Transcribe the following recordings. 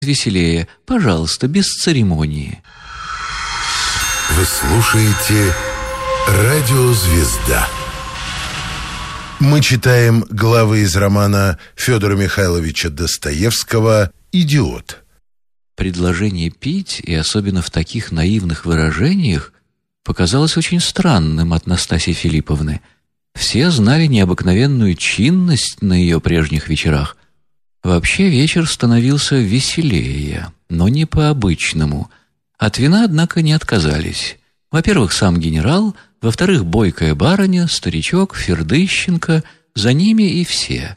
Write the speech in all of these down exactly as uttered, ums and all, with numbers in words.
веселее. Пожалуйста, без церемонии». Вы слушаете «Радио Звезда». Мы читаем главы из романа Федора Михайловича Достоевского «Идиот». Предложение пить, и особенно в таких наивных выражениях, показалось очень странным от Настасьи Филипповны. Все знали необыкновенную чинность на ее прежних вечерах. Вообще вечер становился веселее, но не по-обычному. От вина, однако, не отказались. Во-первых, сам генерал, во-вторых, бойкая барыня, старичок, Фердыщенко, за ними и все.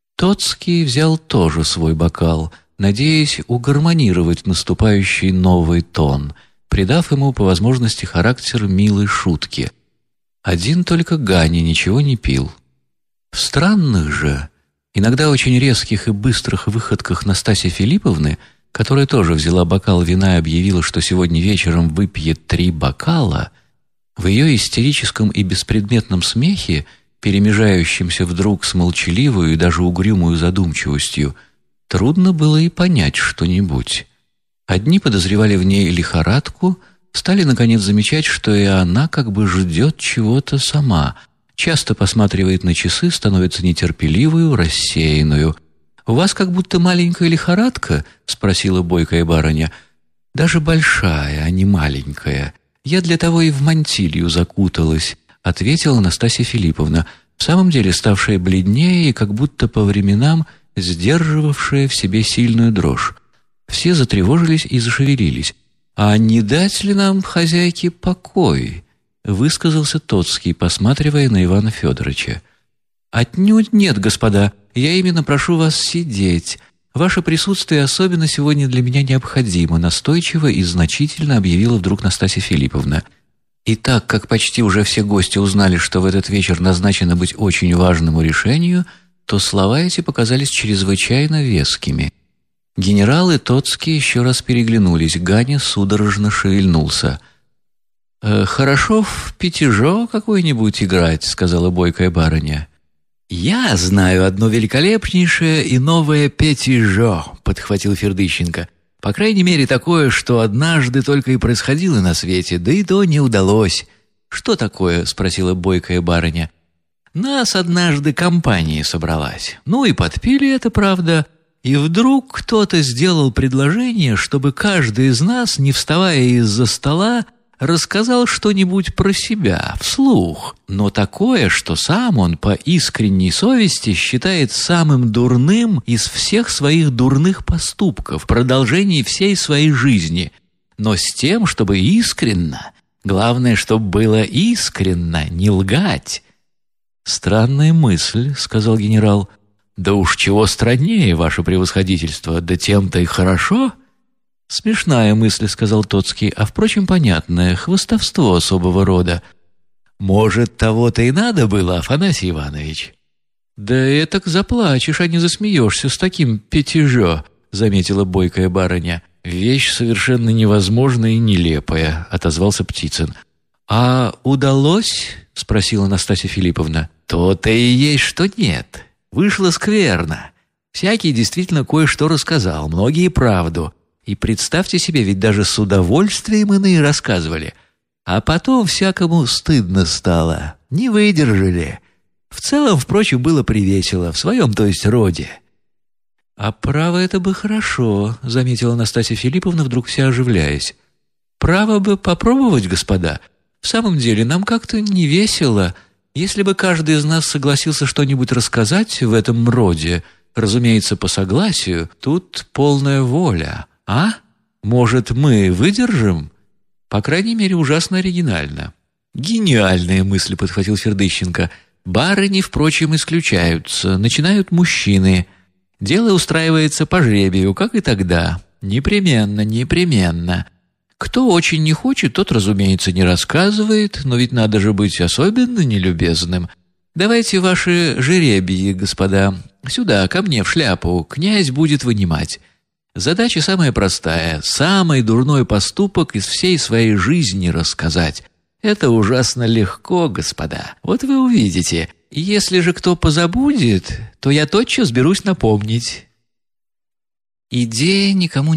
Тоцкий взял тоже свой бокал, надеясь угармонировать наступающий новый тон, придав ему по возможности характер милой шутки. Один только Ганя ничего не пил. В странных же, иногда очень резких и быстрых выходках Настасьи Филипповны, которая тоже взяла бокал вина и объявила, что сегодня вечером выпьет три бокала, в ее истерическом и беспредметном смехе, перемежающемся вдруг с молчаливой и даже угрюмую задумчивостью, трудно было и понять что-нибудь. Одни подозревали в ней лихорадку, стали, наконец, замечать, что и она как бы ждет чего-то сама, часто посматривает на часы, становится нетерпеливую, рассеянную. «У вас как будто маленькая лихорадка?» — спросила бойкая барыня. «Даже большая, а не маленькая. Я для того и в мантилью закуталась», — ответила Настасья Филипповна, в самом деле ставшая бледнее и как будто по временам сдерживавшая в себе сильную дрожь. Все затревожились и зашевелились. «А не дать ли нам, хозяйке, покой?» — высказался Тоцкий, посматривая на Ивана Федоровича. «Отнюдь нет, господа. Я именно прошу вас сидеть. Ваше присутствие особенно сегодня для меня необходимо», настойчиво и значительно объявила вдруг Настасья Филипповна. И так как почти уже все гости узнали, что в этот вечер назначено быть очень важному решению, то слова эти показались чрезвычайно вескими. Генерал и Тоцкий еще раз переглянулись. Ганя судорожно шевельнулся. «Э, «Хорошо в пятижо какой-нибудь играть», — сказала бойкая барыня. «Я знаю одно великолепнейшее и новое пятижо», — подхватил Фердыщенко. «По крайней мере, такое, что однажды только и происходило на свете, да и то не удалось». «Что такое?» — спросила бойкая барыня. «Нас однажды компания собралась. Ну и подпили это, правда. И вдруг кто-то сделал предложение, чтобы каждый из нас, не вставая из-за стола, рассказал что-нибудь про себя, вслух, но такое, что сам он по искренней совести считает самым дурным из всех своих дурных поступков в продолжении всей своей жизни, но с тем, чтобы искренно, главное, чтобы было искренно, не лгать». «Странная мысль», — сказал генерал. «Да уж чего страннее, ваше превосходительство, да тем-то и хорошо». «Смешная мысль», — сказал Тоцкий, — «а, впрочем, понятное, хвастовство особого рода». «Может, того-то и надо было, Афанасий Иванович?» «Да этак заплачешь, а не засмеешься с таким пятижо», — заметила бойкая барыня. «Вещь совершенно невозможная и нелепая», — отозвался Птицын. «А удалось?» — спросила Настасья Филипповна. «То-то и есть, что нет. Вышло скверно. Всякий действительно кое-что рассказал, многие правду. И представьте себе, ведь даже с удовольствием иные рассказывали. А потом всякому стыдно стало. Не выдержали. В целом, впрочем, было привесело, в своем, то есть, роде». «А право это бы хорошо», — заметила Настасья Филипповна, вдруг вся оживляясь. «Право бы попробовать, господа. В самом деле, нам как-то не весело. Если бы каждый из нас согласился что-нибудь рассказать в этом роде, разумеется, по согласию, тут полная воля. А? Может, мы выдержим? По крайней мере, ужасно оригинально». «Гениальная мысль», — подхватил Фердыщенко. «Барыни, впрочем, исключаются. Начинают мужчины. Дело устраивается по жребию, как и тогда. Непременно, непременно. Кто очень не хочет, тот, разумеется, не рассказывает, но ведь надо же быть особенно нелюбезным. Давайте ваши жеребии, господа. Сюда, ко мне, в шляпу. Князь будет вынимать. Задача самая простая. Самый дурной поступок из всей своей жизни рассказать. Это ужасно легко, господа. Вот вы увидите. Если же кто позабудет, то я тотчас берусь напомнить». Идея никому